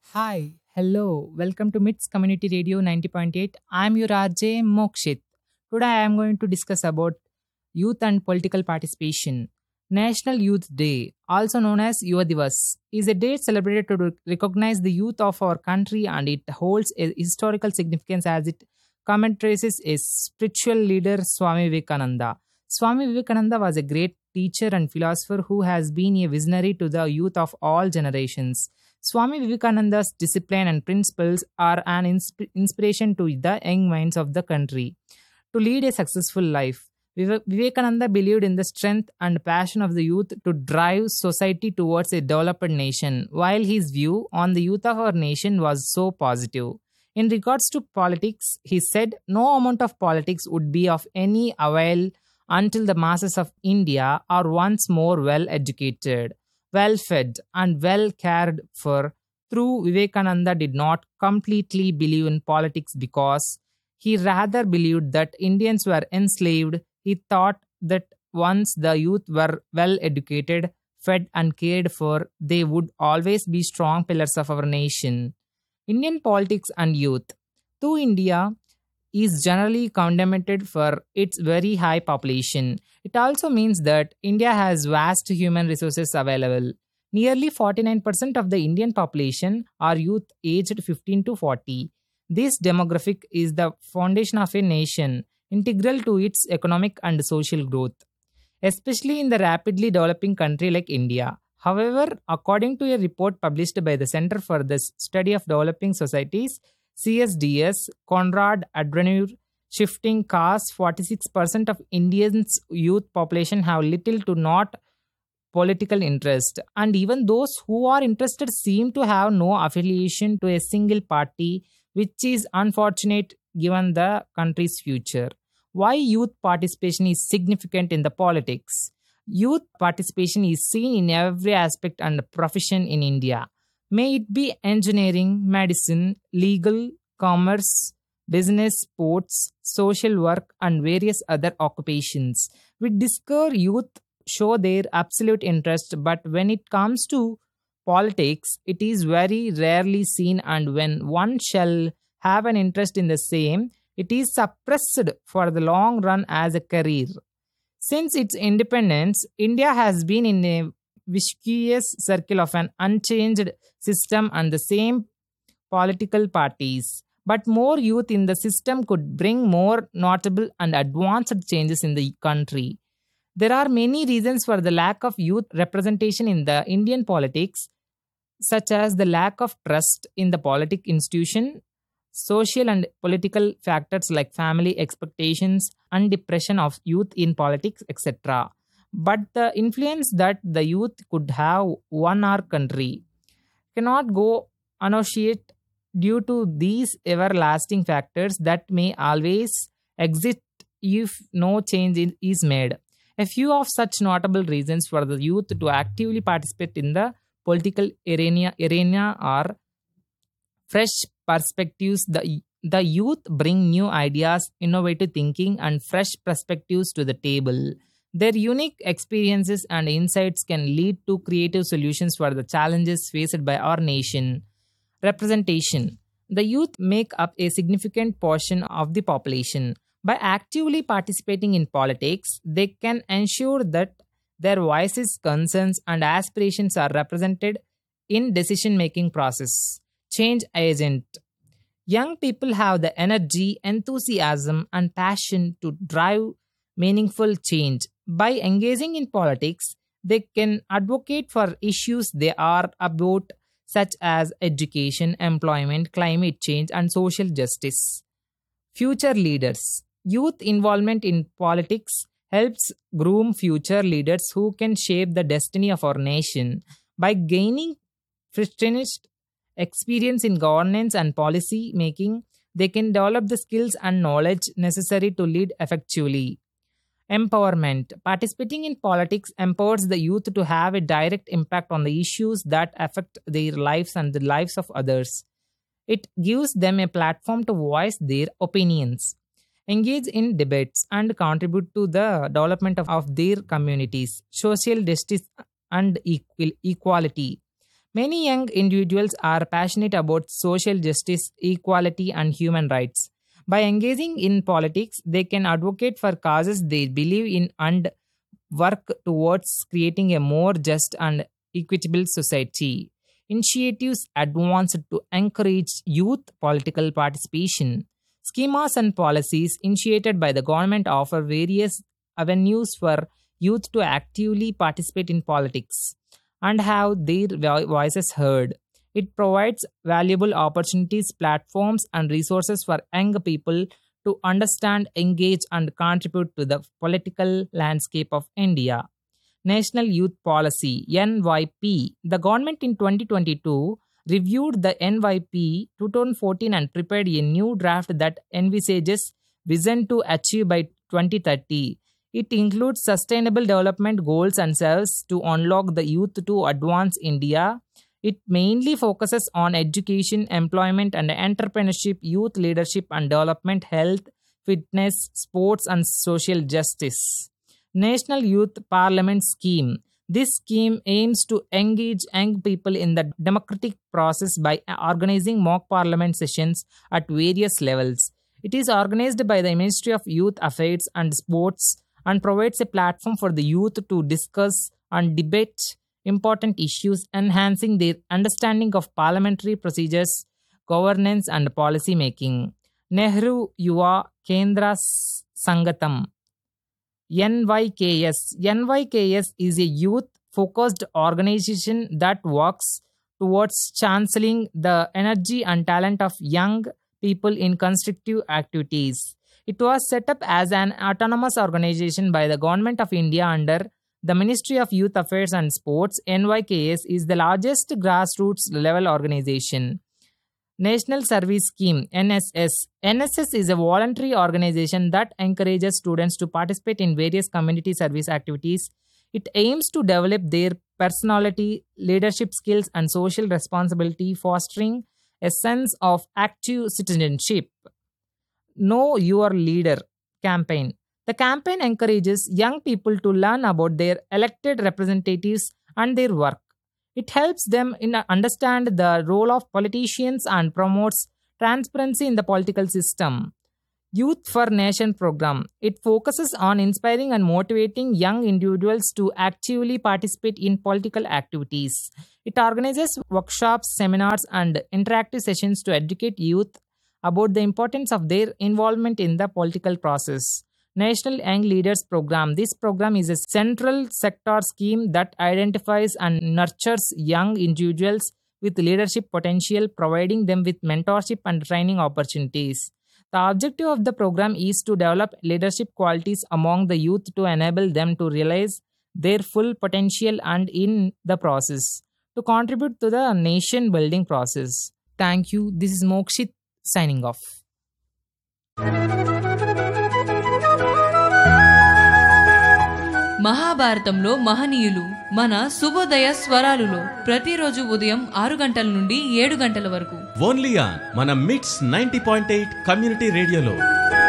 Hi, hello, welcome to MITS Community Radio 90.8. I'm your RJ Mokshit. Today I am going to discuss about youth and political participation. National Youth Day, also known as Yuva Divas, is a day celebrated to recognize the youth of our country, and it holds a historical significance as it commemorates a spiritual leader, Swami Vivekananda. Swami Vivekananda was a great teacher and philosopher who has been a visionary to the youth of all generations. Swami Vivekananda's discipline and principles are an inspiration to the young minds of the country to lead a successful life. Vivekananda believed in the strength and passion of the youth to drive society towards a developed nation, while his view on the youth of our nation was so positive. In regards to politics, he said no amount of politics would be of any avail until the masses of India are once more well educated, well fed, and well cared for. Through Vivekananda did not completely believe in politics because he rather believed that Indians were enslaved. He thought that once the youth were well educated, fed, and cared for, they would always be strong pillars of our nation. Indian politics and youth. Though India is generally condemned for its very high population, it also means that India has vast human resources available. Nearly 49% of the Indian population are youth aged 15 to 40. This demographic is the foundation of a nation, integral to its economic and social growth, especially in the rapidly developing country like India. However, according to a report published by the Center for the Study of Developing Societies, CSDS, Conrad Adenauer, shifting casts 46% of Indians' youth population have little to not political interest, and even those who are interested seem to have no affiliation to a single party, which is unfortunate given the country's future. Why youth participation is significant in the politics? Youth participation is seen in every aspect and profession in India. May it be engineering, medicine, legal, commerce, business, sports, social work, and various other occupations. We discover youth show their absolute interest, but when it comes to politics, it is very rarely seen, and when one shall have an interest in the same, it is suppressed for the long run as a career. Since its independence, India has been in a vicious circle of an unchanged system and the same political parties. But more youth in the system could bring more notable and advanced changes in the country. There are many reasons for the lack of youth representation in the Indian politics, such as the lack of trust in the politic institution, social and political factors like family expectations and depression of youth in politics, etc. But the influence that the youth could have on our country cannot go unnoticed due to these everlasting factors that may always exist if no change is made. A few of such notable reasons for the youth to actively participate in the political arena are fresh perspectives. The youth bring new ideas, innovative thinking, and fresh perspectives to the table. Their unique experiences and insights can lead to creative solutions for the challenges faced by our nation. Representation. The youth make up a significant portion of the population. By actively participating in politics, they can ensure that their voices, concerns, and aspirations are represented in decision-making process. Change agent. Young people have the energy, enthusiasm, and passion to drive meaningful change. By engaging in politics, they can advocate for issues they are about, such as education, employment, climate change, and social justice. Future leaders. Youth involvement in politics helps groom future leaders who can shape the destiny of our nation. By gaining firsthand experience in governance and policy making, they can develop the skills and knowledge necessary to lead effectively. Empowerment. Participating in politics empowers the youth to have a direct impact on the issues that affect their lives and the lives of others. It gives them a platform to voice their opinions, engage in debates, and contribute to the development of their communities. Social justice and equality. Many young individuals are passionate about social justice, equality, and human rights. By engaging in politics, they can advocate for causes they believe in and work towards creating a more just and equitable society. Initiatives advanced to encourage youth political participation. Schemas and policies initiated by the government offer various avenues for youth to actively participate in politics and have their voices heard. It provides valuable opportunities, platforms, and resources for young people to understand, engage, and contribute to the political landscape of India. National Youth Policy (NYP). The government in 2022 reviewed the NYP 2014 and prepared a new draft that envisages vision to achieve by 2030. It includes sustainable development goals and serves to unlock the youth to advance India. It mainly focuses on education, employment and entrepreneurship, youth leadership and development, health, fitness, sports and social justice. National Youth Parliament Scheme. This scheme aims to engage young people in the democratic process by organizing mock parliament sessions at various levels. It is organized by the Ministry of Youth Affairs and Sports and provides a platform for the youth to discuss and debate important issues, enhancing their understanding of parliamentary procedures, governance, and policy making. Nehru Yuva Kendra Sangatam (NYKS). NYKS is a youth focused organization that works towards channeling the energy and talent of young people in constructive activities. It was set up as an autonomous organization by the Government of India under the Ministry of Youth Affairs and Sports. NYKS is the largest grassroots level organization. National Service Scheme (NSS). NSS is a voluntary organization that encourages students to participate in various community service activities. It aims to develop their personality, leadership skills, and social responsibility, fostering a sense of active citizenship. Know Your Leader campaign. The campaign encourages young people to learn about their elected representatives and their work. It helps them understand the role of politicians and promotes transparency in the political system. Youth for Nation program. It focuses on inspiring and motivating young individuals to actively participate in political activities. It organizes workshops, seminars, and interactive sessions to educate youth about the importance of their involvement in the political process. National Young Leaders Program. This program is a central sector scheme that identifies and nurtures young individuals with leadership potential, providing them with mentorship and training opportunities. The objective of the program is to develop leadership qualities among the youth to enable them to realize their full potential and in the process to contribute to the nation building process. Thank you. This is Mokshit signing off. మహాభారతంలో మహనీయులు మన శుభోదయ స్వరాలులో ప్రతిరోజు ఉదయం 6 గంటల నుండి 7 గంటల వరకు only on మన మిట్స్ 90.8 కమ్యూనిటీ రేడియోలో.